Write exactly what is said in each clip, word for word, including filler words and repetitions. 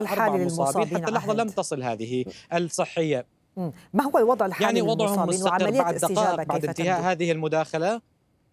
الحالي أربع مصابين للمصابين حتى اللحظة لم عهد. تصل هذه الصحية. مم. ما هو الوضع الحالي يعني وضعهم للمصابين مستقر وعملية بعد الاستجابة دقائق بعد كيف انتهاء تبدو؟ هذه المداخلة.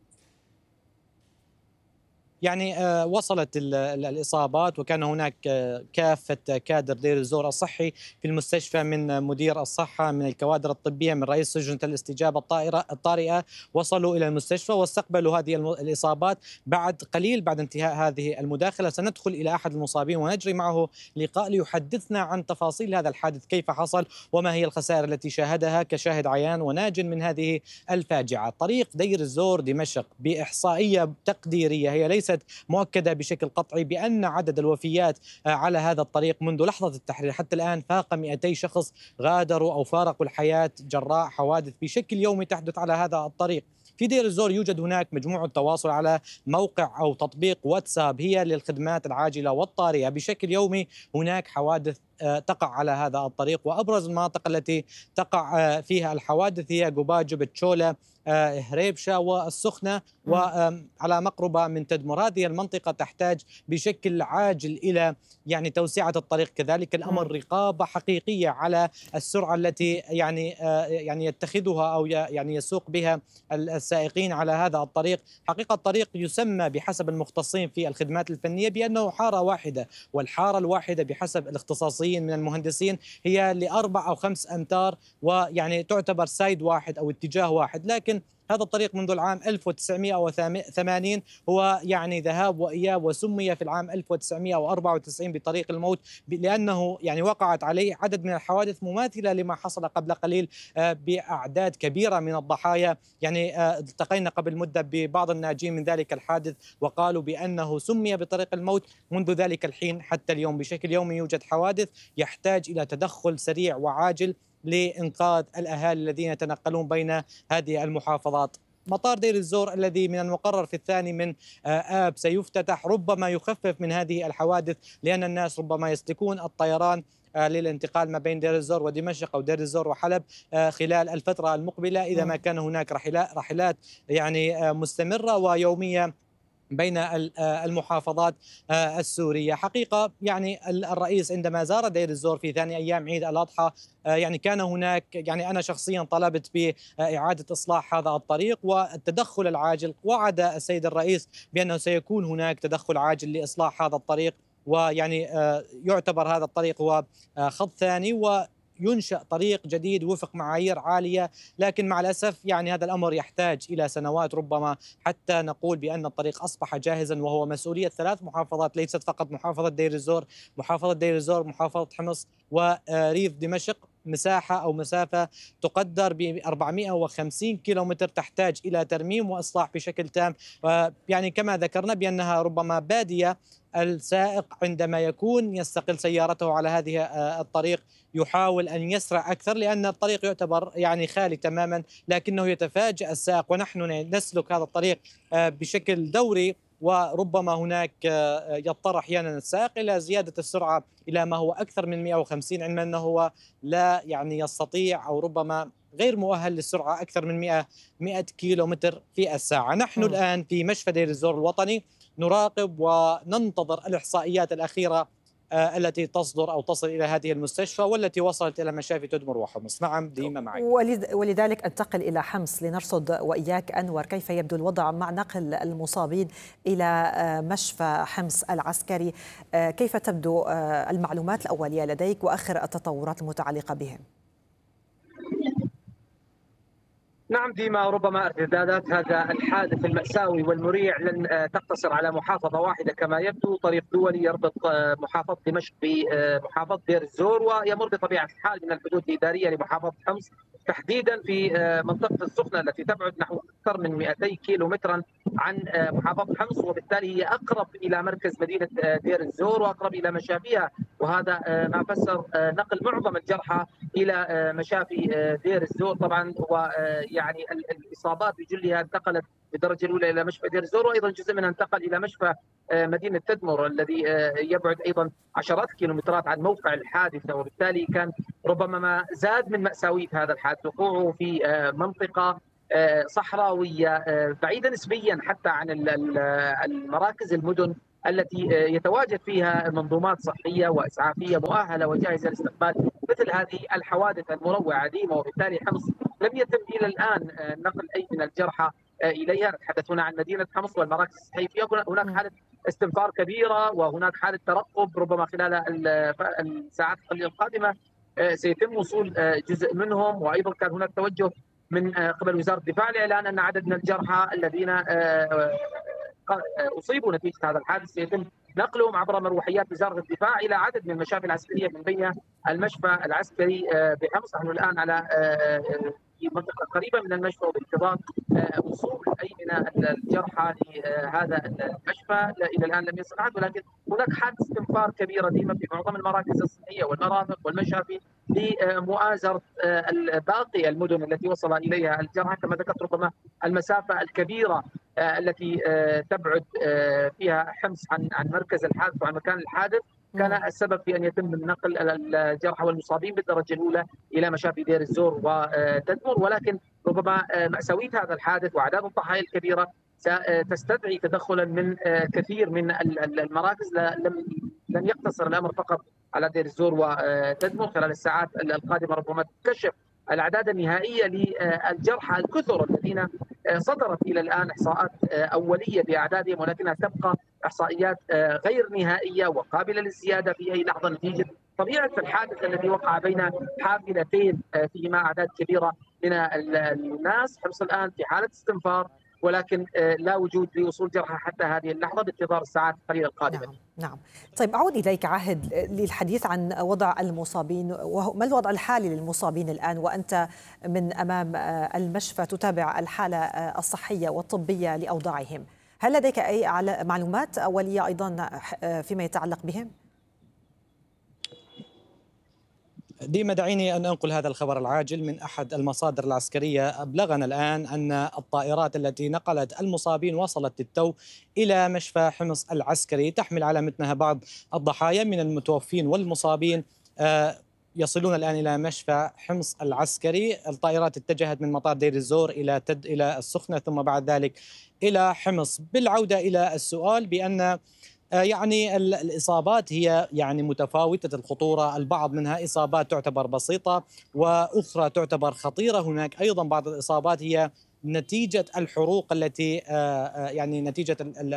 يعني آه، وصلت ال- ال- الإصابات، وكان هناك آه، كافة كادر دير الزور الصحي في المستشفى، من مدير الصحة، من الكوادر الطبية، من رئيس لجنة الاستجابة الطائرة الطارئة، وصلوا إلى المستشفى واستقبلوا هذه الم- الإصابات. بعد قليل بعد انتهاء هذه المداخلة سندخل إلى أحد المصابين ونجري معه لقاء ليحدثنا عن تفاصيل هذا الحادث، كيف حصل وما هي الخسائر التي شاهدها كشاهد عيان وناج من هذه الفاجعة. طريق دير الزور دمشق بإحصائية تقديرية، هي ليست مؤكدة بشكل قطعي، بأن عدد الوفيات آه، على هذا الطريق منذ لحظة التحرير حتى الآن فاق مئتي شخص غادروا أو فارقوا الحياة جراء حوادث بشكل يومي تحدث على هذا الطريق. في دير الزور يوجد هناك مجموعة تواصل على موقع أو تطبيق واتساب هي للخدمات العاجلة والطارئة. بشكل يومي هناك حوادث آه، تقع على هذا الطريق، وأبرز المناطق التي تقع آه، فيها الحوادث هي قباجة، بتشولة، آه، هريبشة والسخنة، مم. وعلى مقربة من تدمر. هذه المنطقة تحتاج بشكل عاجل إلى يعني توسعة الطريق، كذلك مم. الأمر رقابة حقيقية على السرعة التي يعني آه، يعني يتخذها أو ي- يعني يسوق بها السائقين على هذا الطريق. حقيقة الطريق يسمى بحسب المختصين في الخدمات الفنية بأنه حارة واحدة، والحارة الواحدة بحسب الاختصاصيين من المهندسين هي لأربع أو خمس أمتار، ويعني تعتبر سايد واحد أو اتجاه واحد. لكن هذا الطريق منذ العام ألف وتسعمئة وثمانين هو يعني ذهاب وإياب، وسمي في العام ألف وتسعمئة وأربعة وتسعين بطريق الموت لأنه يعني وقعت عليه عدد من الحوادث مماثلة لما حصل قبل قليل آه، بأعداد كبيرة من الضحايا. يعني آه، التقينا قبل مدة ببعض الناجين من ذلك الحادث وقالوا بأنه سمي بطريق الموت منذ ذلك الحين حتى اليوم. بشكل يومي يوجد حوادث يحتاج إلى تدخل سريع وعاجل لإنقاذ الأهالي الذين يتنقلون بين هذه المحافظات. مطار دير الزور الذي من المقرر في الثاني من آه، آب سيفتتح، ربما يخفف من هذه الحوادث، لأن الناس ربما يسلكون الطيران آه، للانتقال ما بين دير الزور ودمشق أو دير الزور وحلب آه، خلال الفترة المقبلة، إذا ما مم. كان هناك رحلات رحلات يعني آه، مستمرة ويومية بين المحافظات السورية. حقيقة يعني الرئيس عندما زار دير الزور في ثاني أيام عيد الأضحى يعني كان هناك، يعني أنا شخصيا طلبت بإعادة إصلاح هذا الطريق والتدخل العاجل. وعد السيد الرئيس بأنه سيكون هناك تدخل عاجل لإصلاح هذا الطريق، ويعني يعتبر هذا الطريق هو خط ثاني و ينشأ طريق جديد وفق معايير عالية. لكن مع الأسف يعني هذا الأمر يحتاج إلى سنوات ربما حتى نقول بأن الطريق أصبح جاهزا، وهو مسؤولية ثلاث محافظات، ليست فقط محافظة دير الزور، محافظة دير الزور، محافظة حمص، وريف دمشق. مساحة أو مسافة تقدر ب أربعمئة وخمسين كيلومتر تحتاج إلى ترميم وإصلاح بشكل تام. يعني كما ذكرنا بأنها ربما بادية، السائق عندما يكون يستقل سيارته على هذه الطريق يحاول أن يسرع أكثر، لأن الطريق يعتبر يعني خالي تماما، لكنه يتفاجأ السائق. ونحن نسلك هذا الطريق بشكل دوري، وربما هناك يضطر أحيانا السائق إلى زيادة السرعة إلى ما هو أكثر من مئة وخمسين، علما أنه هو لا يعني يستطيع أو ربما غير مؤهل للسرعة أكثر من مئة مئة كيلو متر في الساعة. نحن مم. الآن في مشفى دير الزور الوطني نراقب وننتظر الإحصائيات الأخيرة آه، التي تصدر أو تصل إلى هذه المستشفى والتي وصلت إلى مشافي تدمر وحمص. نعم ديما معك. ولذ- ولذلك أنتقل إلى حمص لنرصد وإياك أنور كيف يبدو الوضع مع نقل المصابين إلى آه، مشفى حمص العسكري. آه، كيف تبدو آه، المعلومات الأولية لديك وآخر التطورات المتعلقة بهم؟ نعم ديما، ربما ارتدادات هذا الحادث المأساوي والمريع لن آه، تقتصر على محافظة واحدة كما يبدو. طريق دولي يربط آه، محافظة دمشق بمحافظة دير الزور، ويمر بطبيعة الحال من الحدود الإدارية لمحافظة حمص، تحديدا في آه، منطقة السخنة التي تبعد نحو أكثر من مئتي كيلو مترا عن آه، محافظة حمص، وبالتالي هي أقرب إلى مركز مدينة آه، دير الزور وأقرب إلى مشافيها. وهذا آه، ما فسر آه، نقل معظم الجرحى إلى آه، مشافي آه، دير الزور. طبعا و يعني الاصابات بجلها انتقلت بالدرجه الاولى الى مشفى دير الزور، وايضا جزء منها انتقل الى مشفى مدينه تدمر الذي يبعد ايضا عشرات الكيلومترات عن موقع الحادثه. وبالتالي كان ربما ما زاد من ماساويه هذا الحادث وقوعه في منطقه صحراويه بعيده نسبيا حتى عن المراكز المدن التي يتواجد فيها منظومات صحيه واسعافيه مؤهله وجاهزه لاستقبال مثل هذه الحوادث المروعه عديمه، وبالتالي حمص لم يتم الى الان نقل اي من الجرحى اليها. نتحدث هنا عن مدينه حمص والمراكز الصحيه، هناك حاله استنفار كبيره وهناك حاله ترقب، ربما خلال الساعات القليله القادمه سيتم وصول جزء منهم. وايضا كان هناك توجه من قبل وزاره الدفاع لاعلان ان عدد من الجرحى الذين اصيبوا نتيجه هذا الحادث سيتم نقلهم عبر مروحيات وزاره الدفاع الى عدد من المشافي العسكريه من بينها المشفى العسكري بحمص. نحن الان على في منطقه قريبه من المشفى وبانتظار وصول اي من الجرحى لهذا المشفى. الى الان لم يصل احد، ولكن هناك حاله استنفار كبيره ديما في معظم المراكز الصحيه والمرافق والمشافي لمؤازره باقي المدن التي وصل اليها الجرحى. كما ذكرت ربما المسافه الكبيره التي تبعد فيها حمص عن عن مركز الحادث وعن مكان الحادث كان السبب في ان يتم نقل الجرحى والمصابين بالدرجه الاولى الى مشافي دير الزور وتدمر. ولكن ربما مأساوية هذا الحادث واعداد الضحايا الكبيره ستستدعي تدخلا من كثير من المراكز. لم لن يقتصر الامر فقط على دير الزور وتدمر. خلال الساعات القادمه ربما تكشف الاعداد النهائيه للجرحى الكثر الذين صدرت الى الان احصاءات اوليه باعدادهم، ولكنها تبقى احصائيات غير نهائيه وقابله للزياده في اي لحظه نتيجه طبيعه الحادث الذي وقع بين حافلتين فيهما اعداد كبيره من الناس. حمص الان في حاله استنفار، ولكن لا وجود لوصول جرحى حتى هذه اللحظه بانتظار الساعات القليله القادمه. نعم نعم. طيب أعود إليك عاهد للحديث عن وضع المصابين، وما الوضع الحالي للمصابين الآن وأنت من أمام المشفى تتابع الحالة الصحية والطبية لأوضاعهم؟ هل لديك أي معلومات أولية أيضا فيما يتعلق بهم؟ ديما دعيني أن أنقل هذا الخبر العاجل من أحد المصادر العسكرية. أبلغنا الآن أن الطائرات التي نقلت المصابين وصلت للتو إلى مشفى حمص العسكري، تحمل على متنها بعض الضحايا من المتوفين والمصابين. يصلون الآن إلى مشفى حمص العسكري. الطائرات اتجهت من مطار دير الزور إلى تد إلى السخنة ثم بعد ذلك إلى حمص. بالعودة إلى السؤال بأن يعني الإصابات هي يعني متفاوتة الخطورة، البعض منها إصابات تعتبر بسيطة وأخرى تعتبر خطيرة. هناك أيضا بعض الإصابات هي نتيجة الحروق التي يعني نتيجة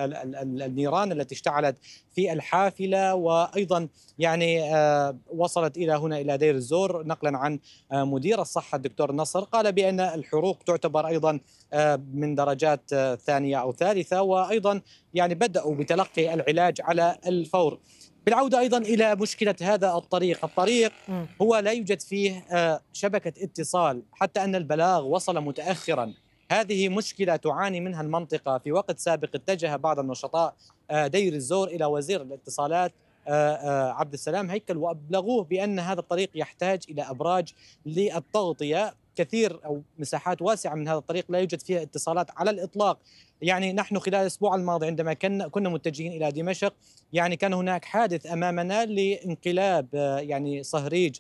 النيران التي اشتعلت في الحافلة، وأيضا يعني وصلت إلى هنا إلى دير الزور. نقلا عن مدير الصحة الدكتور نصر قال بأن الحروق تعتبر أيضا من درجات ثانية أو ثالثة، وأيضا يعني بدأوا بتلقي العلاج على الفور. بالعودة أيضا إلى مشكلة هذا الطريق، الطريق هو لا يوجد فيه شبكة اتصال، حتى أن البلاغ وصل متأخرا. هذه مشكلة تعاني منها المنطقة. في وقت سابق اتجه بعض النشطاء دير الزور إلى وزير الاتصالات عبد السلام هيكل وأبلغوه بأن هذا الطريق يحتاج إلى أبراج للتغطية. كثير أو مساحات واسعة من هذا الطريق لا يوجد فيها اتصالات على الإطلاق. يعني نحن خلال الأسبوع الماضي عندما كنا متجهين إلى دمشق يعني كان هناك حادث أمامنا لانقلاب يعني صهريج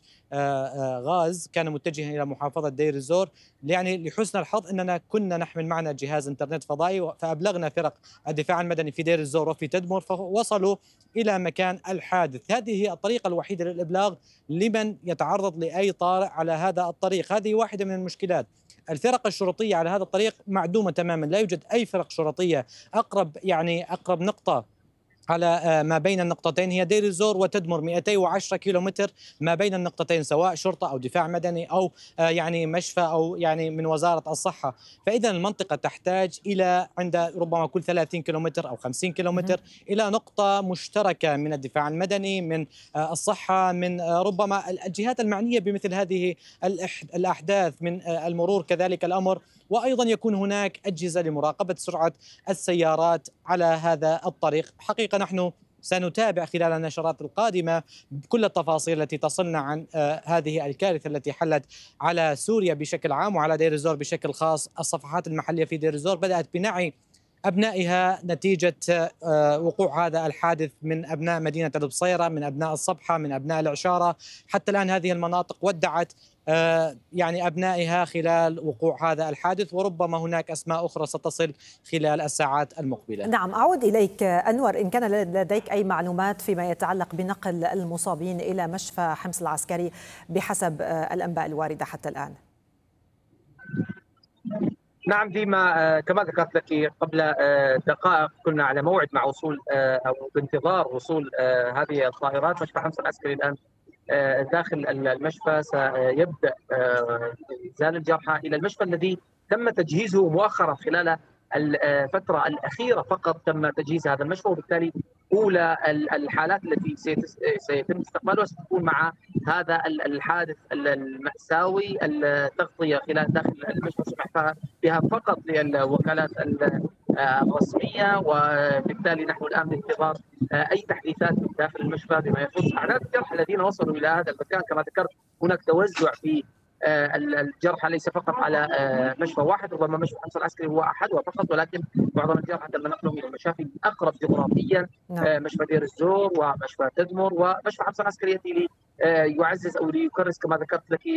غاز كان متجها إلى محافظة دير الزور. يعني لحسن الحظ أننا كنا نحمل معنا جهاز انترنت فضائي، فأبلغنا فرق الدفاع المدني في دير الزور وفي تدمر فوصلوا إلى مكان الحادث. هذه هي الطريقة الوحيدة للإبلاغ لمن يتعرض لأي طارئ على هذا الطريق. هذه واحدة من المشكلات. الفرق الشرطية على هذا الطريق معدومة تماما، لا يوجد أي فرق شرطية. أقرب يعني أقرب نقطة على ما بين النقطتين هي دير الزور وتدمر مئتين وعشرة كيلومتر ما بين النقطتين، سواء شرطة أو دفاع مدني أو يعني مشفى أو يعني من وزارة الصحة. فإذا المنطقة تحتاج إلى عند ربما كل ثلاثين كيلومتر أو خمسين كيلومتر إلى نقطة مشتركة من الدفاع المدني، من الصحة، من ربما الجهات المعنية بمثل هذه الأحداث، من المرور كذلك الأمر. وأيضا يكون هناك أجهزة لمراقبة سرعة السيارات على هذا الطريق. حقيقة نحن سنتابع خلال النشرات القادمة كل التفاصيل التي تصلنا عن هذه الكارثة التي حلت على سوريا بشكل عام وعلى دير الزور بشكل خاص. الصفحات المحلية في دير الزور بدأت بنعي أبنائها نتيجة وقوع هذا الحادث من أبناء مدينة البصيرة، من أبناء الصبحة، من أبناء العشارة. حتى الآن هذه المناطق ودعت يعني أبنائها خلال وقوع هذا الحادث، وربما هناك أسماء أخرى ستصل خلال الساعات المقبلة. نعم، أعود إليك أنور، إن كان لديك أي معلومات فيما يتعلق بنقل المصابين إلى مشفى حمص العسكري بحسب الأنباء الواردة حتى الآن. نعم ديما، كما ذكرت لك قبل دقائق كنا على موعد مع وصول أو بانتظار وصول هذه الطائرات. مشفى حمص العسكري الآن داخل المشفى سيبدأ إنزال الجرحى إلى المشفى الذي تم تجهيزه مؤخرا خلال الفترة الأخيرة. فقط تم تجهيز هذا المشفى، وبالتالي أولى الحالات التي سيتم استقبالها ستكون مع هذا الحادث المأساوي. التغطية خلال داخل المشفى سمح بها فقط للوكالات الرسمية، وبالتالي نحن الآن بانتظار أي تحديثات داخل المشفى بما يخص أعداد الجرحى الذين وصلوا إلى هذا المكان. كما ذكرت هناك توزع في الجرحى ليس فقط على مشفى واحد، ربما مشفى حمص العسكري هو احدها فقط، ولكن معظم الجرحى تم نقلهم الى المشافي الاقرب جغرافيا، مشفى دير الزور ومشفى تدمر، ومشفى حمص العسكري ياتي ليعزز او ليكرس كما ذكرت لك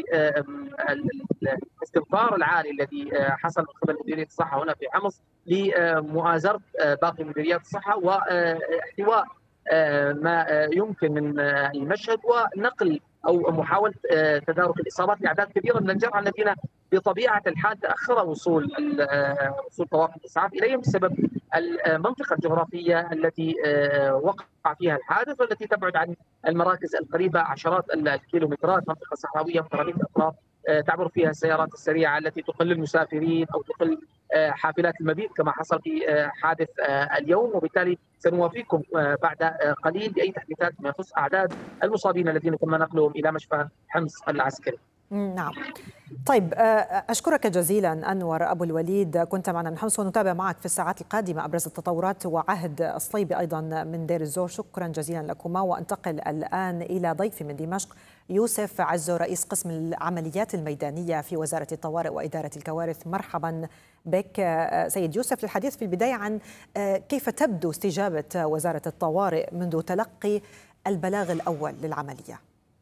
الاستنفار العالي الذي حصل من قبل مديريه الصحه هنا في حمص لمؤازره باقي مديريات الصحه واحتواء ما يمكن من المشهد ونقل او محاوله تدارك الاصابات لاعداد كبيره من الجرحى الذين بطبيعه الحال تاخر وصول وصول طواقم الاسعاف اليهم بسبب المنطقه الجغرافيه التي وقع فيها الحادث، والتي تبعد عن المراكز القريبه عشرات الكيلومترات، منطقه صحراويه متراميه الاطراف تعبر فيها السيارات السريعه التي تقل المسافرين او تقل حافلات المبيت كما حصل في حادث اليوم. وبالتالي سنوافيكم بعد قليل باي تحديثات ما يخص اعداد المصابين الذين تم نقلهم الى مشفى حمص العسكري. نعم. طيب، أشكرك جزيلا أنور أبو الوليد، كنت معنا من حمص، ونتابع معك في الساعات القادمة أبرز التطورات، وعهد الصليبي أيضا من دير الزور. شكرا جزيلا لكما. وأنتقل الآن إلى ضيفي من دمشق يوسف عزو، رئيس قسم العمليات الميدانية في وزارة الطوارئ وإدارة الكوارث. مرحبا بك سيد يوسف. للحديث في البداية عن كيف تبدو استجابة وزارة الطوارئ منذ تلقي البلاغ الأول للعملية.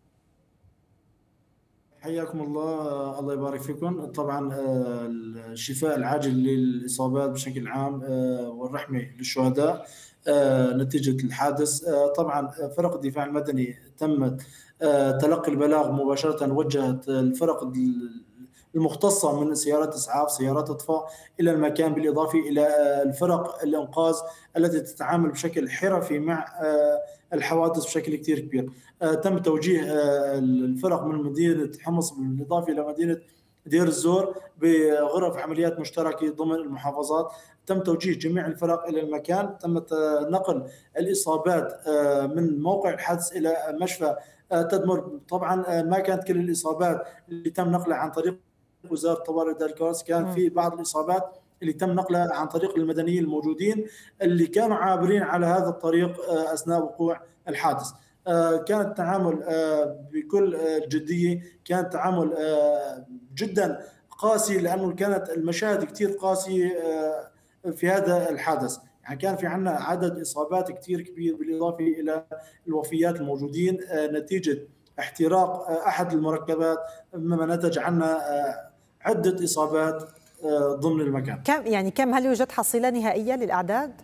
حياكم الله، الله يبارك فيكم. طبعا الشفاء العاجل للإصابات بشكل عام والرحمة للشهداء نتيجة الحادث. طبعا فرق الدفاع المدني تمت تلقي البلاغ مباشرة، وجهت الفرق المختصة من سيارات إسعاف، سيارات إطفاء إلى المكان، بالإضافة إلى الفرق الإنقاذ التي تتعامل بشكل حرفي مع الحوادث بشكل كتير كبير. تم توجيه الفرق من مدينة حمص بالإضافة إلى مدينة دير الزور بغرف عمليات مشتركة ضمن المحافظات. تم توجيه جميع الفرق إلى المكان. تم نقل الإصابات من موقع الحادث إلى مشفى تدمر. طبعا ما كانت كل الإصابات اللي تم نقلها عن طريق وزارة الطوارئ وإدارة الكوارث، كان في بعض الإصابات اللي تم نقلها عن طريق المدنيين الموجودين اللي كانوا عابرين على هذا الطريق أثناء وقوع الحادث. كان التعامل بكل جدية، كان التعامل جدا قاسي، لأنه كانت المشاهد كتير قاسية في هذا الحادث. يعني كان في عنا عدد إصابات كتير كبير، بالإضافة إلى الوفيات الموجودين نتيجة احتراق أحد المركبات، مما نتج عنا عدة إصابات ضمن المكان. كم يعني كم هل يوجد حصيلة نهائية للأعداد؟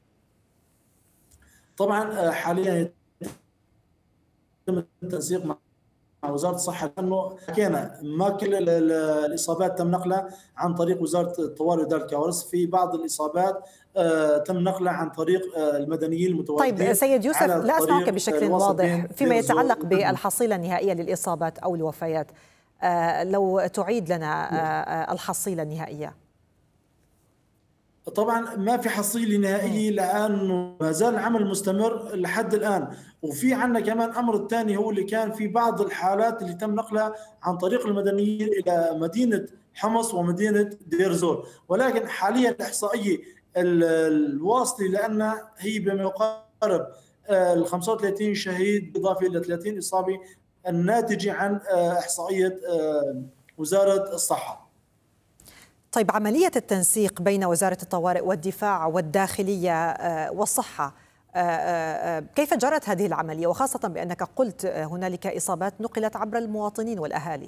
طبعا حاليا يتم التنسيق مع وزارة الصحة، لأنه حكينا ما كل الإصابات تم نقلها عن طريق وزارة الطوارئ وإدارة الكوارث، في بعض الإصابات تم نقلها عن طريق المدنيين المتواجدين. طيب سيد يوسف، لا أسمعك بشكل واضح فيما يتعلق بالحصيلة النهائية للإصابات أو الوفيات، لو تعيد لنا الحصيلة النهائية. طبعا ما في حصيلة نهائية لأنه ما زال العمل مستمر لحد الآن. وفي عنا كمان أمر الثاني هو اللي كان في بعض الحالات اللي تم نقلها عن طريق المدنيين إلى مدينة حمص ومدينة دير زور، ولكن حاليا الإحصائية الواصلة لأن هي بما يقارب ال خمسة وثلاثين شهيد إضافة إلى ثلاثين إصابة الناتجة عن إحصائية وزارة الصحة. طيب، عملية التنسيق بين وزارة الطوارئ والدفاع والداخلية والصحة، كيف جرت هذه العملية، وخاصة بأنك قلت هنالك إصابات نقلت عبر المواطنين والأهالي؟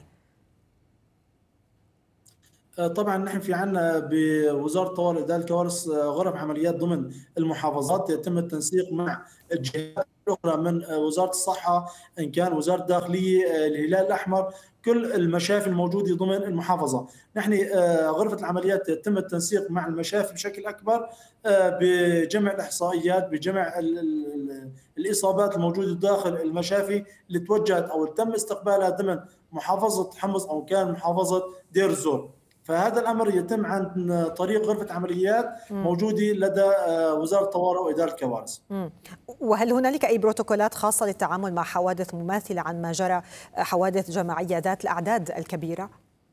طبعا نحن في عنا بوزاره الطوارئ واداره الكوارث غرف عمليات ضمن المحافظات، يتم التنسيق مع الجهات الاخرى من وزاره الصحه، ان كان وزاره الداخليه، الهلال الاحمر، كل المشافي الموجوده ضمن المحافظه. نحن غرفه العمليات يتم التنسيق مع المشافي بشكل اكبر بجمع الاحصائيات، بجمع الاصابات الموجوده داخل المشافي اللي توجهت او تم استقبالها ضمن محافظه حمص او كان محافظه دير الزور. فهذا الامر يتم عن طريق غرفه عمليات موجوده لدى وزاره الطوارئ واداره الكوارث. وهل هنالك اي بروتوكولات خاصه للتعامل مع حوادث مماثله عن ما جرى، حوادث جماعيه ذات الاعداد الكبيره؟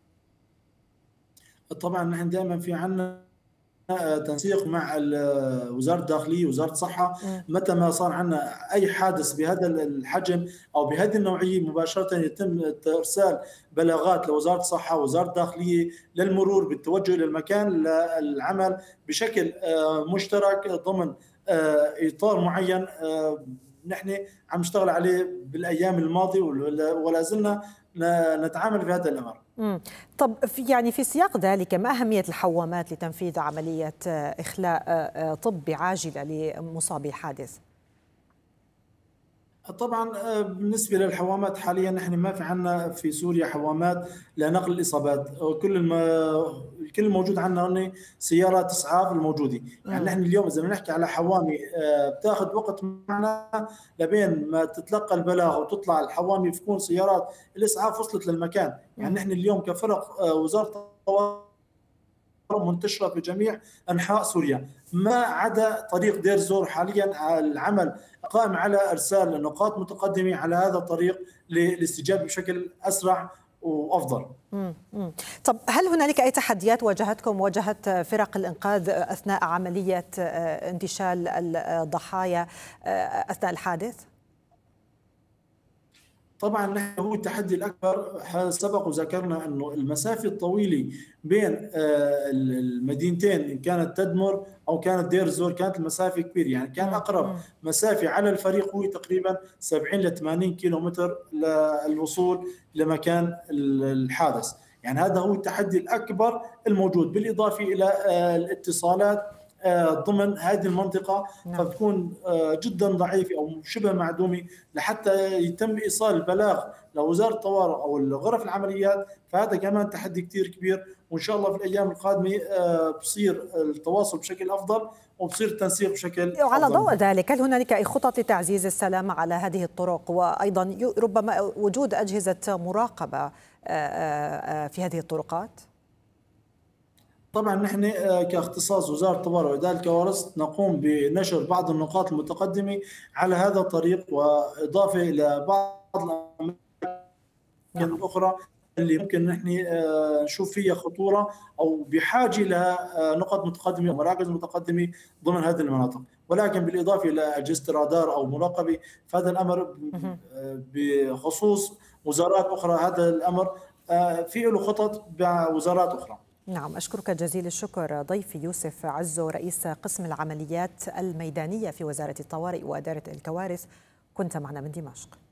طبعا نحن دائما في عنا تنسيق مع وزاره الداخليه وزاره الصحه، متى ما صار عندنا اي حادث بهذا الحجم او بهذه النوعيه مباشره يتم ارسال بلاغات لوزاره الصحه ووزاره الداخليه للمرور بالتوجه الى المكان للعمل بشكل مشترك ضمن اطار معين نحن عم نشتغل عليه بالايام الماضيه ولا زلنا نتعامل في هذا الامر. مم. طب في يعني في سياق ذلك، ما أهمية الحوامات لتنفيذ عملية إخلاء طبي عاجلة لمصابي الحادث؟ طبعا بالنسبه للحوامات حاليا نحن ما في عندنا في سوريا حوامات لنقل الاصابات، كل الم... كل الموجود عندنا هن سيارات اسعاف الموجوده، يعني نحن اليوم اذا بنحكي على حوامي بتاخذ وقت معنا لبين ما تتلقى البلاغ وتطلع الحوامي تكون سيارات الاسعاف وصلت للمكان، يعني نحن اليوم كفرق وزاره الطوارئ منتشره في جميع انحاء سوريا، ما عدا طريق دير الزور حاليا العمل قائم على ارسال نقاط متقدمه على هذا الطريق للاستجابه بشكل اسرع وافضل. مم. مم. طب هل هنالك اي تحديات واجهتكم واجهت فرق الانقاذ اثناء عمليه انتشال الضحايا اثناء الحادث؟ طبعا نحن هو التحدي الاكبر سبق وذكرنا انه المسافه الطويله بين المدينتين ان كانت تدمر او كانت دير الزور كانت المسافه كبيره، يعني كان اقرب مسافه على الفريق هو تقريبا سبعين ل ثمانين كيلومتر للوصول لمكان الحادث، يعني هذا هو التحدي الاكبر الموجود، بالاضافه الى الاتصالات ضمن هذه المنطقة فبتكون جدا ضعيفة أو شبه معدومة لحتى يتم إيصال البلاغ لوزارة الطوارئ أو الغرف العمليات، فهذا كمان تحدي كتير كبير، وإن شاء الله في الأيام القادمة بصير التواصل بشكل أفضل وبصير التنسيق بشكل أفضل. وعلى ضوء ذلك، هل هنالك أي خطط لتعزيز السلامة على هذه الطرق، وأيضا ربما وجود أجهزة مراقبة في هذه الطرقات؟ طبعا نحن كاختصاص وزاره الطوارئ واداره الكوارث نقوم بنشر بعض النقاط المتقدمه على هذا الطريق، واضافه الى بعض الاماكن الاخرى اللي ممكن نحن نشوف فيها خطوره او بحاجه لها نقط متقدمه ومراكز متقدمه ضمن هذه المناطق، ولكن بالاضافه الى اجهزه رادار او مراقبه، فهذا الامر بخصوص وزارات اخرى، هذا الامر في له خطط بوزارات اخرى. نعم، أشكرك جزيل الشكر ضيفي يوسف عزو، رئيس قسم العمليات الميدانية في وزارة الطوارئ وإدارة الكوارث، كنت معنا من دمشق.